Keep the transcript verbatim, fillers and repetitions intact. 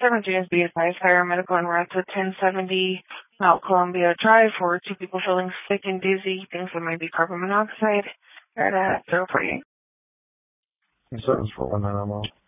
seven James B. Advice, Higher Medical and Rats at ten seventy Mount Columbia Drive for two people feeling sick and dizzy. Things that might be carbon monoxide. They're at zero forty-eight. Service for one animal.